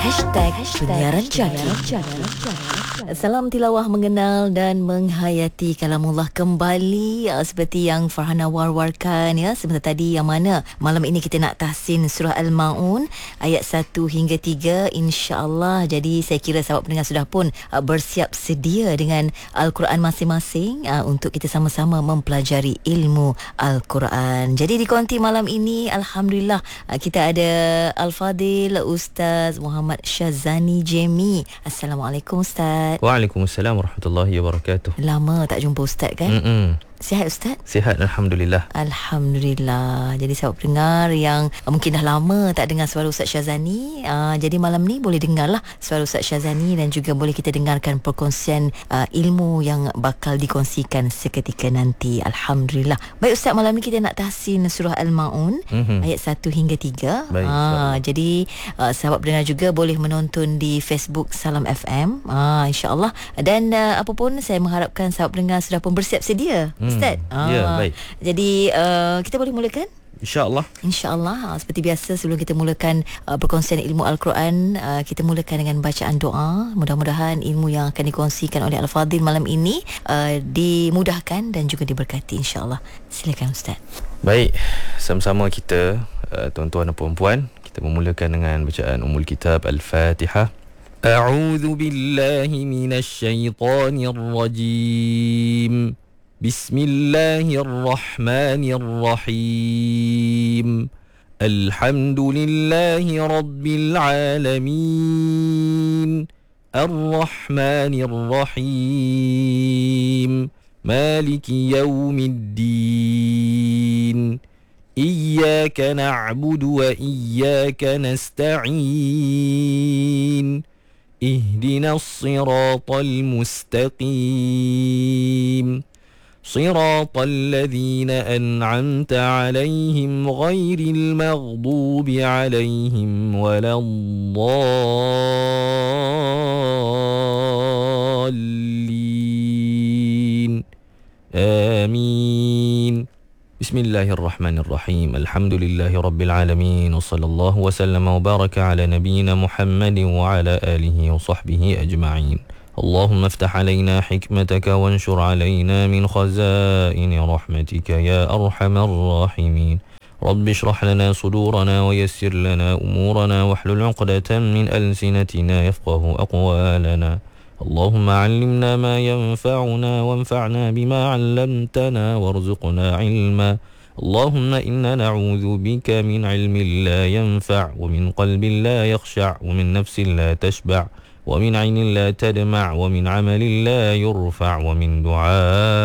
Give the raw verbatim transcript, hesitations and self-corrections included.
Hashtag, Hashtag penyiaran jaki. Salam tilawah mengenal dan menghayati kalamullah kembali, uh, seperti yang Farhana war-warkan ya sebentar tadi, yang mana malam ini kita nak tahsin surah Al-Maun ayat satu hingga tiga, insya-Allah. Jadi saya kira sahabat pendengar sudah pun uh, bersiap sedia dengan Al-Quran masing-masing uh, untuk kita sama-sama mempelajari ilmu Al-Quran. Jadi di konti malam ini alhamdulillah uh, kita ada Al-Fadil Ustaz Muhammad Syazani Jemi. Assalamualaikum Ustaz. Waalaikumsalam warahmatullahi wabarakatuh. Lama tak jumpa Ustaz kan? Mm-mm. Sihat Ustaz? Sihat, Alhamdulillah. Alhamdulillah. Jadi sahabat pendengar yang uh, mungkin dah lama tak dengar suara Ustaz Syazani, uh, jadi malam ni boleh dengarlah suara Ustaz Syazani, dan juga boleh kita dengarkan perkongsian uh, ilmu yang bakal dikongsikan seketika nanti. Alhamdulillah. Baik Ustaz, malam ni kita nak tahsin surah Al-Maun mm-hmm. ayat satu hingga tiga. Baik, uh, jadi uh, sahabat pendengar juga boleh menonton di Facebook Salam F M, uh, insya-Allah. Dan uh, apa pun saya mengharapkan sahabat pendengar sudah pun bersiap sedia Ustaz. Hmm. Ya, baik. Jadi uh, kita boleh mulakan? InsyaAllah. InsyaAllah. Seperti biasa, sebelum kita mulakan uh, perkongsian ilmu Al-Quran, uh, kita mulakan dengan bacaan doa. Mudah-mudahan ilmu yang akan dikongsikan oleh Al-Fadhil malam ini uh, dimudahkan dan juga diberkati, insyaAllah. Silakan Ustaz. Baik, sama-sama kita uh, tuan-tuan dan puan-puan, kita memulakan dengan bacaan Ummul Kitab Al-Fatihah. A'udzu billahi minasy syaithanir rajim. Bismillahirrahmanirrahim. Alhamdulillahi rabbil alamin. Ar-Rahmanir-Rahim. Maliki yaumiddin. Iyyaka na'budu wa iyyaka nasta'in. Ihdinas siratal mustaqim. صراط الذين أنعمت عليهم غير المغضوب عليهم ولا الضالين آمين. بسم الله الرحمن الرحيم. الحمد لله رب العالمين، وصلى الله وسلم وبارك على نبينا محمد وعلى آله وصحبه أجمعين. اللهم افتح علينا حكمتك وانشر علينا من خزائن رحمتك يا أرحم الراحمين. رب اشرح لنا صدورنا ويسر لنا أمورنا واحلل عقدة من ألسنتنا يفقه أقوالنا. اللهم علمنا ما ينفعنا وانفعنا بما علمتنا وارزقنا علما. اللهم إنا نعوذ بك من علم لا ينفع ومن قلب لا يخشع ومن نفس لا تشبع ومن عين لا تدمع ومن عمل لا يرفع ومن دعاء